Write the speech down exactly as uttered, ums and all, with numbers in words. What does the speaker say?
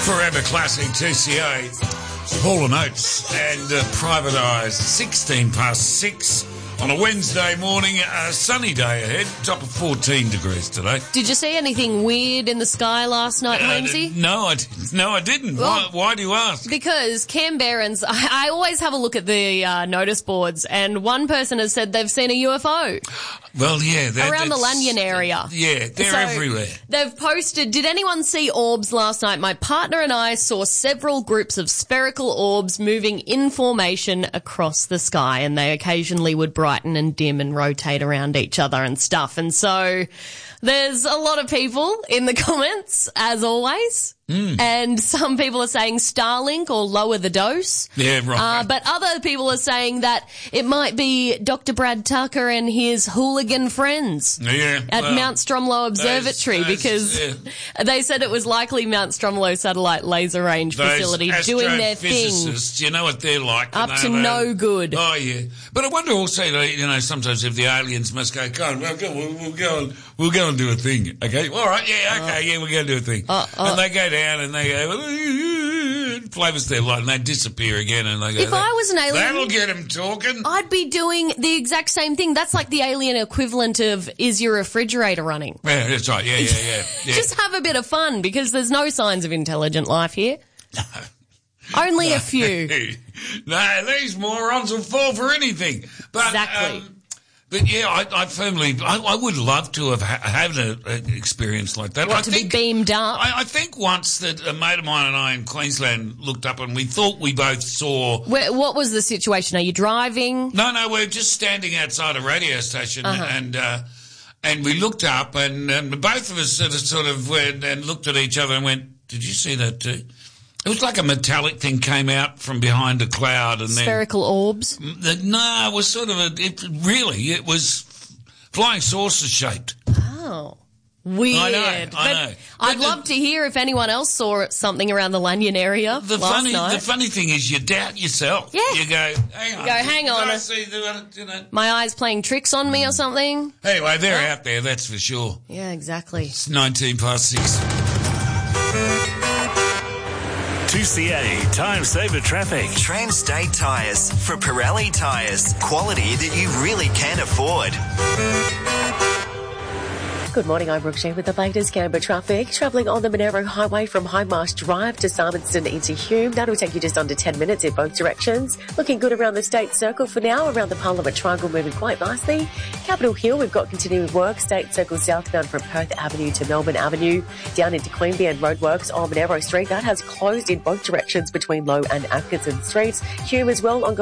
Forever Classic two C A, Hall and Oates and uh, Privatised. sixteen past six on a Wednesday morning, a sunny day ahead, top of fourteen degrees today. Did you see anything weird in the sky last night, Uh, Holmesy? no, I didn't. No, I didn't. Well, why, why do you ask? Because Canberrans, I, I always have a look at the uh, notice boards, and one person has said they've seen a U F O. Well, yeah. That, Around the that's- Lanyon area. Yeah, they're So, everywhere. They've posted, did anyone see orbs last night? My partner and I saw several groups of spherical orbs moving in formation across the sky, and they occasionally would brighten and dim and rotate around each other and stuff. And so there's a lot of people in the comments, as always. Mm. And some people are saying Starlink or lower the dose. Yeah, right. Uh, but other people are saying that it might be Doctor Brad Tucker and his hooligan friends Yeah, at well, Mount Stromlo Observatory those- those- because yeah. they said it was likely Mount Stromlo Satellite Laser Range Those facility doing their thing. astrophysicists, you know what they're like. Up you know, to they- no good. Oh, yeah. But I wonder also, you know, sometimes if the aliens must go, go on, we'll go, we'll, we'll go and, we'll go and do a thing, okay? All right, yeah, okay, yeah, we'll go and do a thing. Uh, uh, and they go down and they go, flavours their light and they disappear again and they go, If I was an alien- that'll get them talking. I'd be doing the exact same thing. That's like the alien equivalent of, is your refrigerator running? Yeah, that's right, yeah, yeah, yeah. yeah. Just have a bit of fun because there's no signs of intelligent life here. Only a few. No, these morons will fall for anything. But, Exactly. Um, but yeah, I, I firmly, I, I would love to have ha- had an experience like that. What, I to think, be beamed up? I, I think once that a mate of mine and I in Queensland looked up and we thought we both saw. Where, what was the situation? Are you driving? No, no, we're just standing outside a radio station Uh-huh. and. Uh, And we looked up, and, and both of us sort of, sort of went and looked at each other and went, "Did you see that too?" It was like a metallic thing came out from behind a cloud, and Spherical orbs? then no, it was sort of a. It really, it was flying saucer shaped. Oh. Weird. I know, I but know. I'd But love the- to hear if anyone else saw something around the Lanyon area The last funny, night. the funny thing is, you doubt yourself. Yeah. You go, hang on. go, hang did on. I see the, you know. My eyes playing tricks on me or something? Anyway, they're out there, that's for sure. Yeah, exactly. It's nineteen past six. two C A Time Saver Traffic. Trans-State Tyres for Pirelli Tyres. Quality that you really can afford. Good morning, I'm Brooke Shea with the latest Canberra traffic. Travelling on the Monero Highway from Highmarsh Drive to Simonstone into Hume. That'll take you just under ten minutes in both directions. Looking good around the State Circle for now. Around the Parliament Triangle moving quite nicely. Capitol Hill, we've got continuing work. State Circle southbound from Perth Avenue to Melbourne Avenue. Down into Queanbeyan Roadworks on Monero Street. That has closed in both directions between Low and Atkinson Streets. Hume as well. On